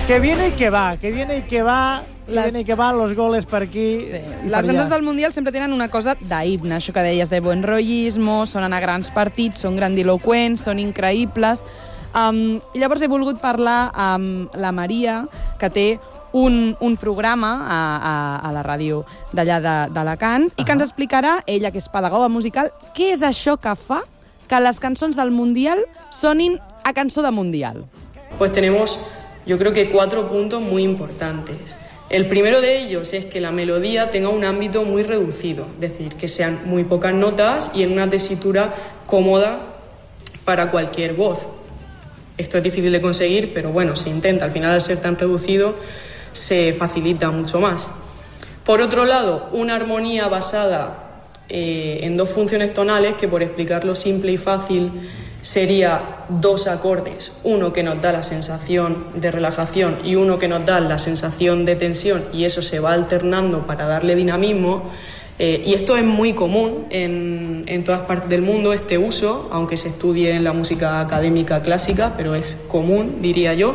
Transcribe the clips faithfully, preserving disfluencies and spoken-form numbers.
Que viene i que va, que viene i que va, que Les... viene i que va, los goles per aquí Sí. i Les per cançons allà. del Mundial sempre tenen una cosa d'himne, això que deies, de buen rollismo, sonen a grans partits, són grandiloquents, són increïbles. Um, I llavors he volgut parlar amb la Maria, que té un, un programa a, a, a la ràdio d'allà de- d'Alacant, i que ens explicarà, ella que és pedagoga musical, què és això que fa que les cançons del Mundial sonin a cançó de Mundial. Pues tenemos, yo creo que cuatro puntos muy importantes. El primero de ellos es que la melodía tenga un ámbito muy reducido, es decir, que sean muy pocas notas y en una tesitura cómoda para cualquier voz. Esto es difícil de conseguir, pero bueno, se intenta. Al final, al ser tan reducido, se facilita mucho más. Por otro lado, una armonía basada eh, en dos funciones tonales, que por explicarlo simple y fácil sería dos acordes, uno que nos da la sensación de relajación y uno que nos da la sensación de tensión, y eso se va alternando para darle dinamismo. Eh, y esto es muy común en, en todas partes del mundo, este uso, aunque se estudie en la música académica clásica, pero es común, diría yo.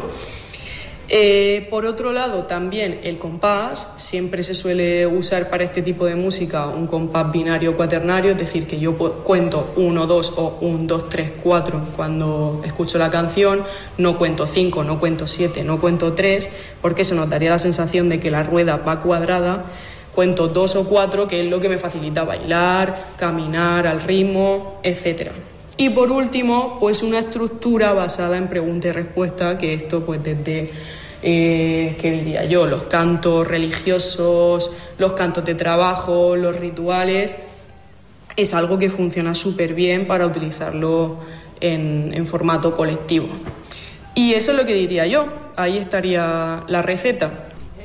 Eh, por otro lado, también el compás. Siempre se suele usar para este tipo de música un compás binario cuaternario, es decir, que yo cuento uno, dos o un, dos, tres, cuatro cuando escucho la canción, no cuento cinco, no cuento siete, no cuento tres, porque se nos daría la sensación de que la rueda va cuadrada. Cuento dos o cuatro, que es lo que me facilita bailar, caminar al ritmo, etcétera. Y por último, pues una estructura basada en pregunta y respuesta, que esto pues desde, eh, ¿qué diría yo? Los cantos religiosos, los cantos de trabajo, los rituales, es algo que funciona súper bien para utilizarlo en, en formato colectivo. Y eso es lo que diría yo, ahí estaría la receta.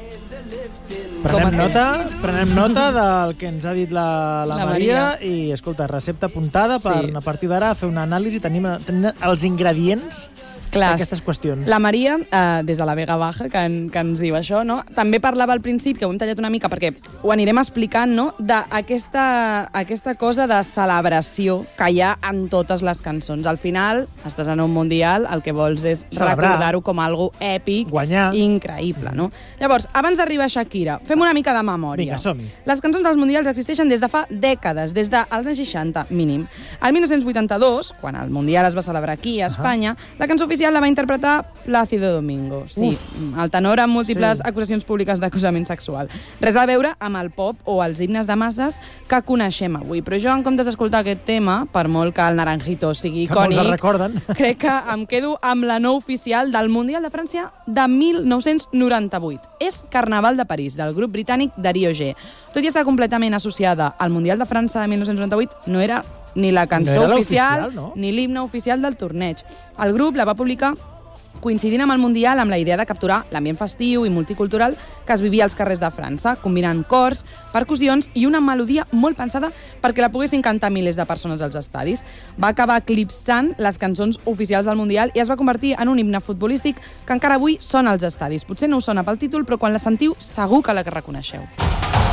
Prenem nota, prenem nota del que ens ha dit la, la, La Maria, Maria. i, escolta, recepta apuntada per, Sí. a partir d'ara, fer una anàlisi, tenim, tenim els ingredients Clar, d'aquestes qüestions. La Maria, eh, des de la Vega Baja, que, en, que ens diu això, no? També parlava al principi, que ho hem tallat una mica, perquè ho anirem explicant, no?, d'aquesta aquesta cosa de celebració que hi ha en totes les cançons. Al final, estàs en un mundial, el que vols és Celebrar. recordar-ho com algo èpic, Guanyar. increïble, no? Llavors, abans d'arribar a Shakira, fem una mica de memòria. Vinga, som-hi. Les cançons dels mundials existeixen des de fa dècades, des dels anys seixanta, mínim. El dinou vuitanta-dos, quan el mundial es va celebrar aquí, a Espanya, la cançó oficial la va interpretar Plácido Domingo. Sí, el tenor amb múltiples Sí. acusacions públiques d'acusament sexual. Res a veure amb el pop o els himnes de masses que coneixem avui. Però jo, en comptes d'escoltar aquest tema, per molt que el Naranjito sigui Que molts icònic, el recorden. crec que em quedo amb la no oficial del Mundial de França de mil nou-cents noranta-vuit. És Carnaval de París, del grup britànic Dario G. Tot i estar completament associada al Mundial de França de mil nou-cents noranta-vuit, no era ni la cançó No era oficial, l'oficial, no? ni l'himne oficial del torneig. El grup la va publicar coincidint amb el Mundial amb la idea de capturar l'ambient festiu i multicultural que es vivia als carrers de França, combinant cors, percussions i una melodia molt pensada perquè la poguessin cantar milers de persones als estadis. Va acabar eclipsant les cançons oficials del Mundial i es va convertir en un himne futbolístic que encara avui sona als estadis. Potser no us sona pel títol, però quan la sentiu segur que la que reconeixeu.